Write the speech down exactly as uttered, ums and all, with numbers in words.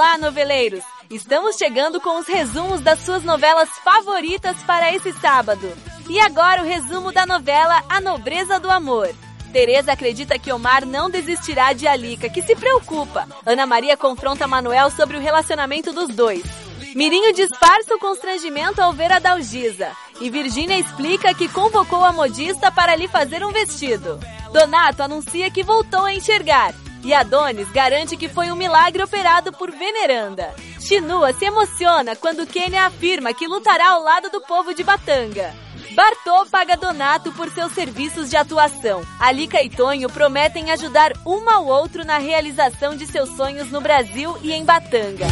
Olá, noveleiros! Estamos chegando com os resumos das suas novelas favoritas para esse sábado. E agora o resumo da novela A Nobreza do Amor. Tereza acredita que Omar não desistirá de Alica, que se preocupa. Ana Maria confronta Manuel sobre o relacionamento dos dois. Mirinho disfarça o constrangimento ao ver a Dalgisa. E Virgínia explica que convocou a modista para lhe fazer um vestido. Donato anuncia que voltou a enxergar. E Adonis garante que foi um milagre operado por Veneranda. Chinua se emociona quando Kênia afirma que lutará ao lado do povo de Batanga. Bartô paga Donato por seus serviços de atuação. Alica e Tonho prometem ajudar um ao outro na realização de seus sonhos no Brasil e em Batanga.